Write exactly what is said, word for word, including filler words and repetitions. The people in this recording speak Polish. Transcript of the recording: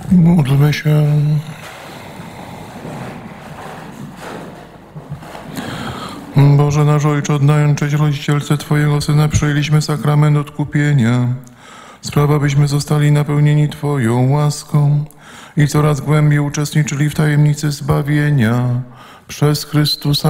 Módlmy się. Boże nasz Ojcze, oddając cześć rodzicielce Twojego Syna, przyjęliśmy sakrament odkupienia. Sprawa, byśmy zostali napełnieni Twoją łaską i coraz głębiej uczestniczyli w tajemnicy zbawienia przez Chrystusa